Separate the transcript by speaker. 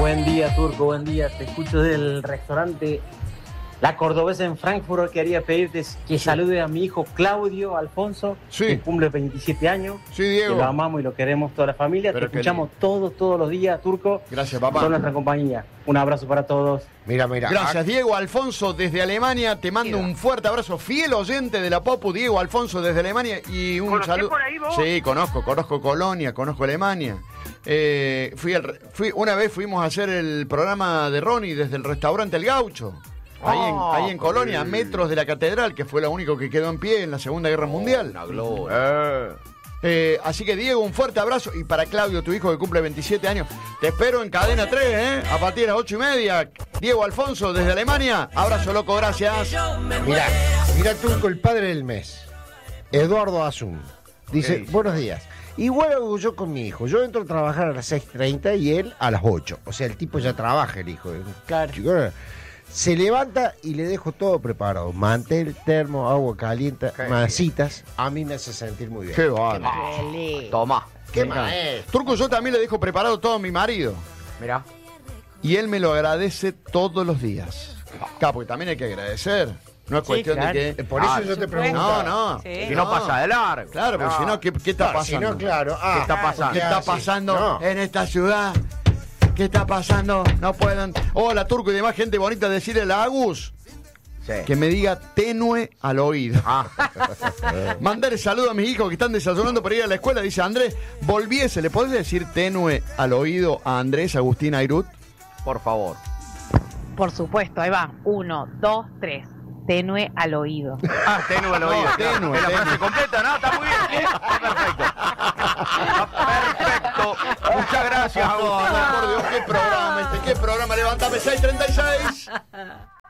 Speaker 1: Buen día, Turco, buen día. Te escucho del restaurante La Cordobesa en Frankfurt. Quería pedirte que salude a mi hijo Claudio Alfonso, que cumple 27 años.
Speaker 2: Sí, Diego.
Speaker 1: Que lo amamos y lo queremos toda la familia.
Speaker 2: Pero
Speaker 1: te escuchamos todos los días, Turco.
Speaker 2: Gracias, papá.
Speaker 1: Son nuestra compañía. Un abrazo para todos.
Speaker 3: Mira.
Speaker 2: Gracias, Diego Alfonso desde Alemania. Te mando un fuerte abrazo. Fiel oyente de la Popu, Diego Alfonso desde Alemania. Y un saludo.
Speaker 4: Por ahí, vos?
Speaker 2: Sí, conozco Colonia, conozco Alemania. Una vez fuimos a hacer el programa de Ronnie desde el restaurante El Gaucho. Ahí en Colonia, a metros de la catedral, que fue lo único que quedó en pie en la Segunda Guerra Mundial.
Speaker 3: Una gloria.
Speaker 2: Así que, Diego, un fuerte abrazo. Y para Claudio, tu hijo que cumple 27 años, te espero en Cadena 3, a partir de las 8:30. Diego Alfonso, desde Alemania. Abrazo, loco, gracias.
Speaker 3: Mira, Turco, el padre del mes. Eduardo Azun. Dice, buenos días. Igual hago yo con mi hijo. Yo entro a trabajar a las 6:30 y él a las 8. O sea, el tipo ya trabaja, el hijo.
Speaker 1: Claro.
Speaker 3: Se levanta y le dejo todo preparado. Mantel, termo, agua caliente, masitas. A mí me hace sentir muy bien.
Speaker 2: Qué bueno.
Speaker 5: Toma.
Speaker 3: ¿Qué maestro?
Speaker 2: Turco, yo también le dejo preparado todo a mi marido.
Speaker 5: Mirá.
Speaker 2: Y él me lo agradece todos los días. Claro, porque también hay que agradecer. No es cuestión de que...
Speaker 3: Por eso yo te pregunto.
Speaker 2: No.
Speaker 5: Si no pasa de largo.
Speaker 2: Claro, porque si no, ¿qué está pasando?
Speaker 3: Si no, claro.
Speaker 5: ¿Qué está pasando?
Speaker 2: ¿Qué está pasando en esta ciudad? ¿Qué está pasando? No pueden... Hola, Turco y demás gente bonita, decirle a la Agus que me diga tenue al oído. Mandar saludo a mis hijos que están desayunando para ir a la escuela. Dice Andrés, volviese. ¿Le podés decir tenue al oído a Andrés Agustín Airut?
Speaker 5: Por favor.
Speaker 6: Por supuesto, ahí va. 1, 2, 3. Tenue al oído.
Speaker 5: Tenue al oído.
Speaker 2: Tenue.
Speaker 5: La frase completa, ¿no? Está muy bien. Perfecto. Perfecto. Muchas gracias, Agustín.
Speaker 2: Por Dios, qué programa. Levántame 6:36.